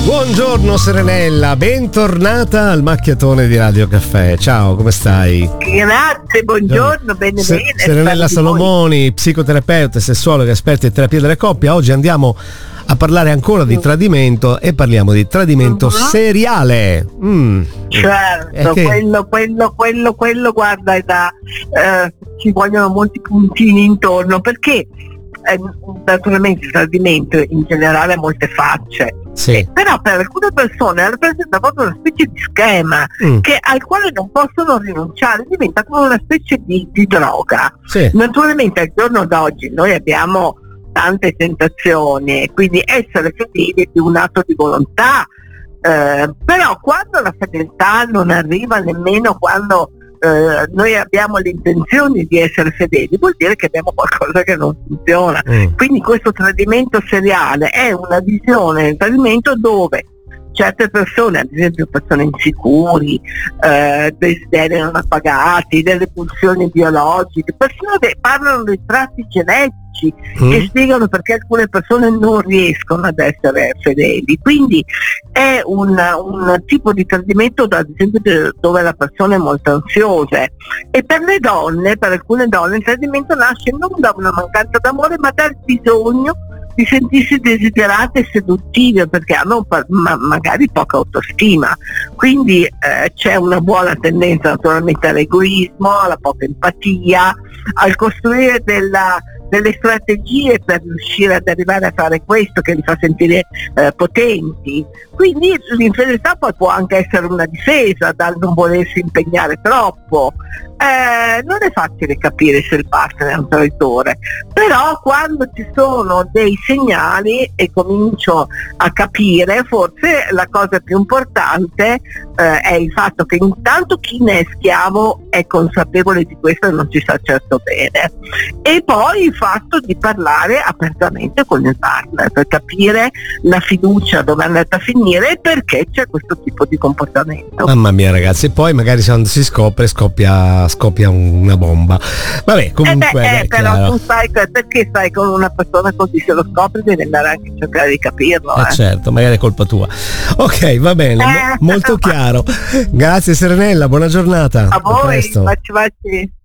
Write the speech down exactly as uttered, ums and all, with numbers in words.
Buongiorno Serenella, bentornata al macchiatone di Radio Caffè. Ciao, come stai? Grazie, buongiorno, bene Se- bene. Serenella Salomoni, psicoterapeuta, sessologa, esperta in terapia delle coppie. Oggi andiamo a parlare ancora di tradimento e parliamo di tradimento uh-huh. seriale. Mm. Certo, che... quello, quello, quello, quello, guarda, è da, eh, ci vogliono molti puntini intorno, perché eh, naturalmente il tradimento in generale ha molte facce. Sì. Eh, però per alcune persone rappresenta proprio una specie di schema mm. che, al quale non possono rinunciare, diventa come una specie di, di droga. Sì. Naturalmente al giorno d'oggi noi abbiamo tante tentazioni, quindi essere fedeli è più un atto di volontà, eh, però quando la fedeltà non arriva nemmeno quando eh, noi abbiamo l'intenzione di essere fedeli, vuol dire che abbiamo qualcosa che non funziona. Mm. Quindi questo tradimento seriale è una visione del tradimento dove certe persone, ad esempio persone insicuri, eh, desideri non appagati, delle pulsioni biologiche, persone che parlano dei tratti genetici mm. che spiegano perché alcune persone non riescono ad essere fedeli. Quindi è un, un tipo di tradimento, ad esempio, dove la persona è molto ansiosa. E per le donne, per alcune donne, il tradimento nasce non da una mancanza d'amore, ma dal bisogno di sentirsi desiderate e seduttive, perché hanno ma- magari poca autostima, quindi eh, c'è una buona tendenza naturalmente all'egoismo, alla poca empatia, al costruire della, delle strategie per riuscire ad arrivare a fare questo che li fa sentire eh, potenti. Quindi l'infedeltà poi può anche essere una difesa dal non volersi impegnare troppo. Eh, non è facile capire se il partner è un traditore, però quando ci sono dei segnali e comincio a capire, forse la cosa più importante eh, è il fatto che intanto chi ne è schiavo è consapevole di questo e non ci sa certo bene, e poi il fatto di parlare apertamente con il partner per capire la fiducia dove è andata a finire e perché c'è questo tipo di comportamento. Mamma mia ragazzi, e poi magari quando si scopre scoppia scoppia una bomba. Vabbè, comunque eh beh, eh, beh, però chiaro. tu sai perché stai con una persona così, se lo scopri devi andare anche a cercare di capirlo. Eh, eh. certo, magari è colpa tua. Ok, va bene, Eh. mo- molto chiaro. Grazie Serenella, buona giornata. A voi, presto. baci baci.